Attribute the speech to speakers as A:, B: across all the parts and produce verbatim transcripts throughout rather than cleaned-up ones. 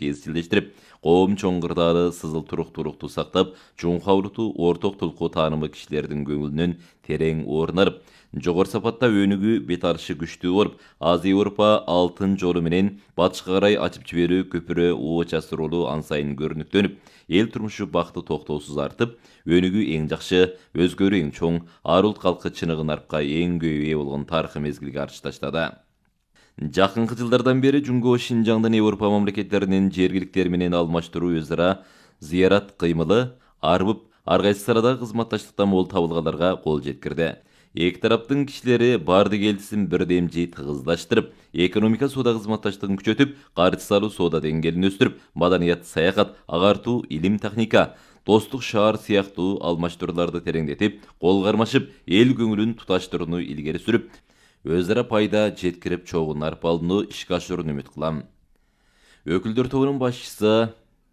A: береке изчилдештирип, коом чоңгурдаары сызыл туруктуулукту сактап, жуңка улуту орток тулку таанымы кишилердин көңүлүнөн терең орун алып, жогору сапатта өнүгүү бет алышы күчтүү болуп, Азия Европа алтын жолу менен батышка карай ачып жиберүү көпүрө оочасы ролу ан сайын көрүнүктөнүп, эл турмушу бакыты токтоосуз артып, өнүгүү эң жакшы, өзгөрүү эң чоң, ар улут калкы чыныгы нарпка эң көп ээ болгон тарыхый мезгилге арчы таштады. Жакынкы жылдардан бери Жуңго Шинжаңдын Европа мамлекеттеринин жергиликтери менен алмаштыруу өз ара зыярат кыймылы арбып, ар кайсы салада кызматташтыктан мол табылгандарга кол жеткирди. Эки тараптын кишилери барды келдисин бирдемжи тыгыздаштырып, экономика соода кызматташтыгын күчөтүп, каржы салуу соода деңгээлин өстүрүп, маданият, саякат, агартуу, илим, техника, достук шаар сыяктуу алмаштырууларды тереңдетип, кол кармашып, эл көңүлүн туташтырууну илгери сүрүп, өз ара пайда жеткирип чогуу арпалууну ишке ашырууну үмүт кылам. Өкүлдөр тобунун башчысы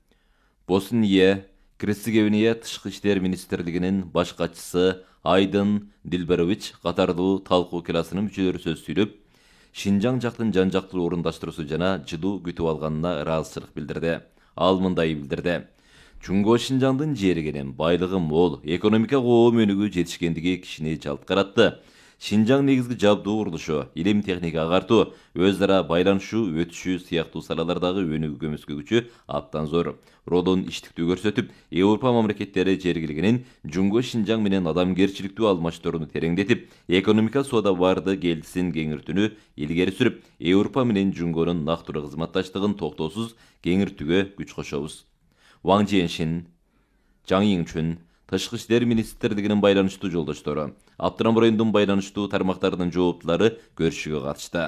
A: Босния Герцеговина Тышкы иштер министрлигинин баш катчысы Айдын Дилберович катарлуу талкуу классынын мүчөлөрү сөз сүйлөп, Шинжаң жактын жан-жактуу орундаштыруусу жана жылуу күтүп алганына ыраазычылык билдирди. Ал мындай билдирди: Жуңго Шинжаңдын жери кенен, байлыгы мол, экономика коом өнүгүү жетишкендиги кишини жалткаратты. Шинжаң негизги жабдуу курулушу, илим, техника агартуу, өз ара байланышуу, өтүшүү сыяктуу салалардагы өнүгүү көмөскө күчү абдан зор. Ролун иштиктүү көрсөтүп, Европа мамлекеттери жергилигинин Жуңго Шинжаң менен адамгерчиликтүү алмаштырууну тереңдетип, экономика соода барды келдисин кеңиртүүнү илгери сүрүп, Европа менен Жуңгонун нактылуу кызматташтыгын токтоосуз кеңиртүүгө күч кошобуз. Ваң Жиэншин, Жаң Йиңчүн, Тышкы иштер министрлигинин байланыштуу жолдоштору, Автономдун райондун байланыштуу тармактарынын жооптулары көрүшүүгө катышты.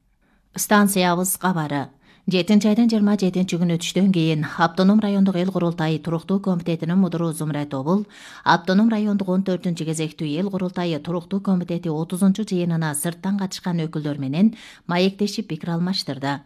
B: Станциябыз кабары. жетинчи айдын жыйырма жетинчи күнү түштөн кийин Автоном райондук эл курултайы туруктуу комитетинин мудуру Зумрат Обул, Автоном райондук он төртүнчү кезектүү эл курултайы туруктуу комитети отузунчу жыйынына сырттан катышкан өкүлдөр менен маектешип пикир алмаштырды.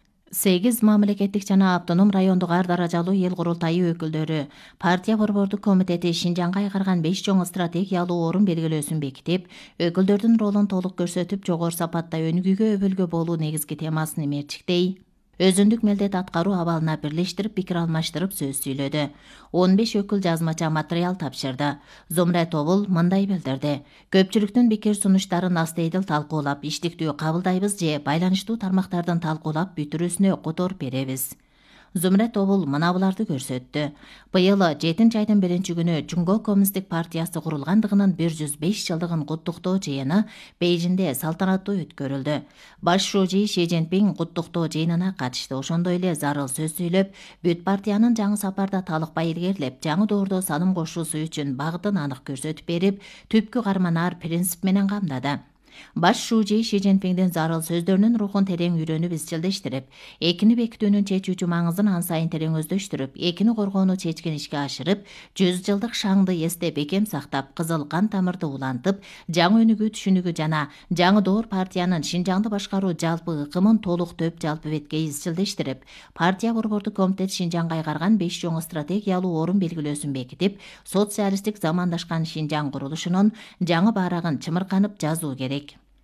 B: сегиз мамлекеттик жана автоном райондук ар даражалуу эл курултайы өкүлдөрү партия борбордук комитети Шинжаңга айгарган беш чоң стратегиялуу орун белгилөөсүн бекитип, өкүлдөрдүн ролун толук көрсөтүп, жогору сапатта өнүгүүгө өбөлгө болуу негизги темасын мерчиктей, өзүндүк мелдет аткаруу абалына бирлештирип пикир алмаштырып сөз сүйлөдү. он беш өкүл жазмача материал тапшырды. Зумрат Обул мындай билдирди: көпчүлүктүн пикир сунуштарын астейдил талкуулап, иштиктүү кабылдайбыз же байланыштуу тармактардын талкуулап бүтүрүүсүнө которуп беребиз. Зумрат Обул мына буларды көрсөттү. Быйыл жетинчи айдын биринчи күнү Жуңго Коммунисттик партиясы курулгандыгынын бир жүз беш жылдыгын куттуктоо жыйыны Бейжинде салтанаттуу өткөрүлдү. Баш шужи Ши Цзиньпин куттуктоо жыйынына катышты. Ошондой эле зарыл сөз сүйлөп, бүт партиянын жаңы сапарда талыкпай илгерилеп, жаңы доордо салым кошуусу үчүн багытын анык көрсөтүп берип, түпкү карманаар принцип менен камдады. Баш шужи Ши Цзиньпиндин зарыл сөздөрүнүн рухун терең үйрөнүп изчилдештирип, экини бекитүүнүн чечүүчү маңызын ан сайын терең өздөштүрүп, экини коргоону чечкен ишке ашырып, жүз жылдык шаңды эсте бекем сактап, кызыл кан тамырды улантып, жаңы өнүгүү түшүнүгү жана жаңы доор партиянын Шинжаңды башкаруу жалпы ыкымын толук төп жалпы бетке изчилдештирип, партия борбордук комитет Шинжаңга айгарган беш чоң стратегиялуу орун белгилөөсүн бекитип, социалисттик замандашкан Шинжаң курулушунун жаңы барагын чымырканып жазуу керек.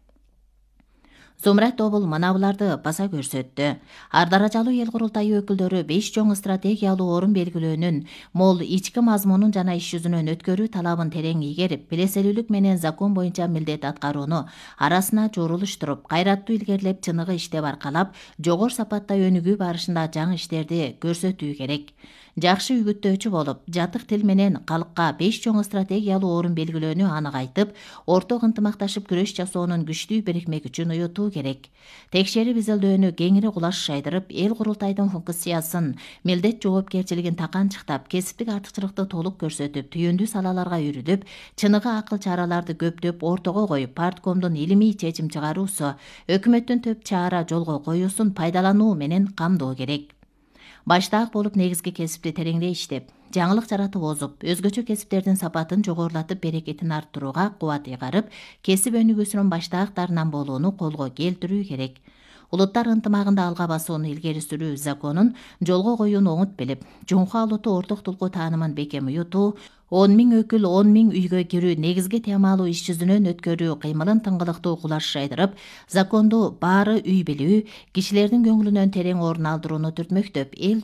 B: Зумрат Обул мына буларды баса көрсөттү. Ар даражалуу эл курултайы өкүлдөрү беш чоң стратегиялуу орун белгилөөнүн мол ички мазмунун жана иш жүзүнөн өткөрүү талабын терең ийгерип, белеселүүлүк менен закон боюнча милдет аткарууну арасына жорулуштуруп, кайраттуу илгерилеп, чыныгы иштеп аркалап, жогору сапатта өнүгүү барышында жаңы иштерди көрсөтүү керек. Жакшы үгүттөөчү болуп, жатык тил менен калкка беш чоң стратегиялуу орун белгилөөнү анык айтып, орток ынтымакташып күрөш жасоонун күчтүү бирикме күчүн уютуу керек. Текшерип изилдөөнү кеңири кулаш шайдырып, эл курултайдын функциясын, милдет жоопкерчилигин таканчыктап, кесиптик артыкчылыкты толук көрсөтүп, түйүндүү салаларга үрүлүп, чыныгы акыл чараларды көптөп ортого коюп, парткомдун илимий чечим чыгаруусу, өкмөттүн төп чара жолго коюусун пайдалануу менен камдоо керек. Баштаак болуп негизги кесипти тереңдей иштеп, жаңылык жаратып озуп, өзгөчө кесиптердин сапатын жогорулатып, берекетин арттырууга кубат ыйгарып, кесип өнүгүүсүнүн баштаактарынан болууну колго келтирүү керек. Улуттар ынтымагында алга басууну илгери сүрүү законун жолго коюуну оңут билип, жуңка улуту орток тулку таанымын бекем уютуу, он миң өкүл он миң үйгө кирүү негизги темалуу иш жүзүнөн өткөрүү кыймылын тыңгылыктуу кулаш шайдырып, законду баары үй билүү, кишилердин көңүлүнөн терең орун алдырууну түртмөктөп, эл